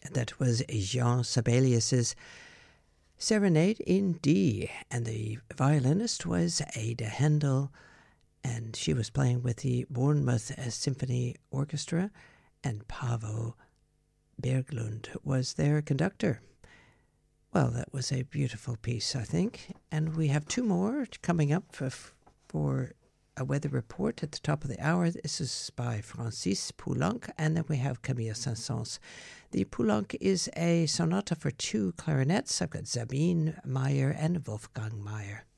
That was Jean Sibelius's Serenade in D, and the violinist was Ada Handel, and she was playing with the Bournemouth Symphony Orchestra, and Paavo Berglund was their conductor. Well, that was a beautiful piece, I think, and we have two more coming up for a weather report at the top of the hour. This is by Francis Poulenc, and then we have Camille Saint-Saëns. The Poulenc is a sonata for two clarinets. I've got Sabine Meyer and Wolfgang Meyer.